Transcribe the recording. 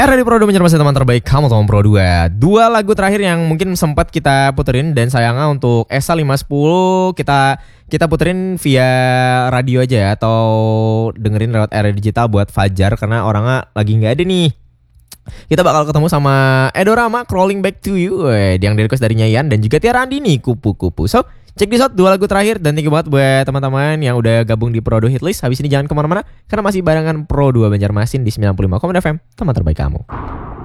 Era di Pro 2 Banjarmasin, teman terbaik kamu teman Pro 2. Dua lagu terakhir yang mungkin sempat kita puterin, dan sayangnya untuk ESA 510 kita puterin via radio aja ya, atau dengerin lewat era digital buat Fajar karena orangnya lagi nggak ada nih. Kita bakal ketemu sama Edorama, Crawling Back to You, yang di request dari Nyayan, dan juga Tiara Andini, Kupu-Kupu. So, check this out, dua lagu terakhir. Dan thank you banget buat teman-teman yang udah gabung di Pro 2 Hitlist. Habis ini jangan kemana-mana, karena masih barengan Pro 2 Banjarmasin di 95,6 FM, teman terbaik kamu.